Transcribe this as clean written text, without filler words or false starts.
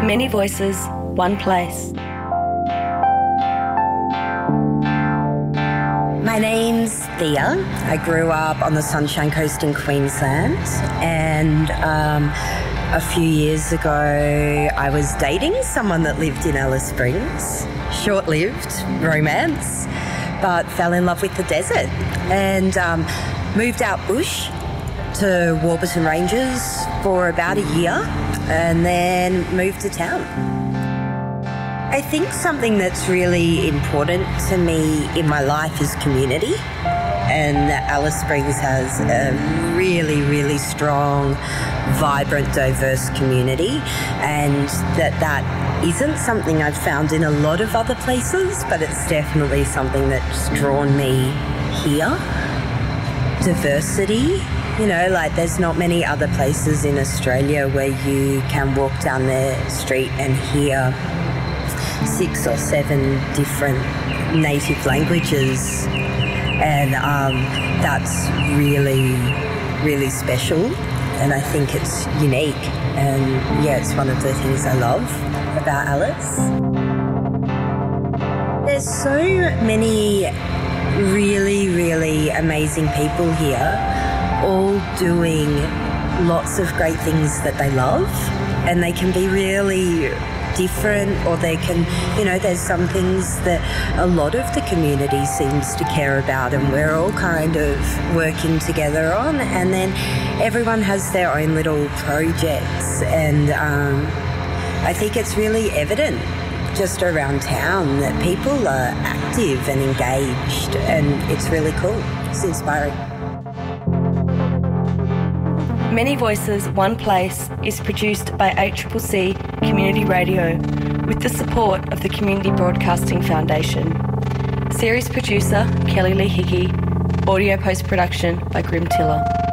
Many voices, one place. My name's Thea. I grew up on the Sunshine Coast in Queensland, and a few years ago I was dating someone that lived in Alice Springs. Short-lived romance, but fell in love with the desert and moved out bush to Warburton Ranges for about a year and then moved to town. I think something that's really important to me in my life is community, and Alice Springs has a really, really strong, vibrant, diverse community, and that isn't something I've found in a lot of other places, but it's definitely something that's drawn me here. Diversity. You know, like there's not many other places in Australia where you can walk down the street and hear 6 or 7 different native languages, and that's really, really special, and I think it's unique, and yeah, it's one of the things I love about Alice. There's so many really, really amazing people here, all doing lots of great things that they love, and they can be really different, or they can, you know, there's some things that a lot of the community seems to care about, and we're all kind of working together on, and then everyone has their own little projects, and I think it's really evident just around town that people are active and engaged, and it's really cool. It's inspiring. Many Voices, One Place is produced by ACCC Community Radio with the support of the Community Broadcasting Foundation. Series producer Kelly Lee Hickey. Audio post-production by Grim Tiller.